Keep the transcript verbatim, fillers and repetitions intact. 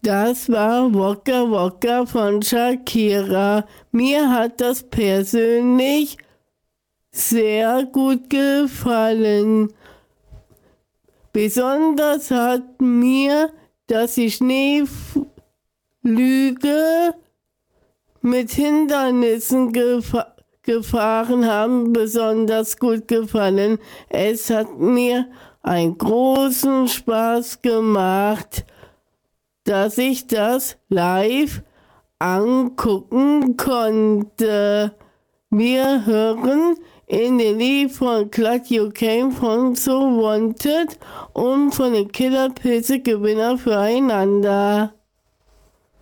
Das war Waka Waka von Shakira. Mir hat das persönlich sehr gut gefallen. Besonders hat mir, dass die Schneeflüge mit Hindernissen gefa gefahren haben, besonders gut gefallen. Es hat mir einen großen Spaß gemacht, dass ich das live angucken konnte. Wir hören in den Lied von Glad You Came von So Wanted und von den Killer Pilze Gewinner füreinander.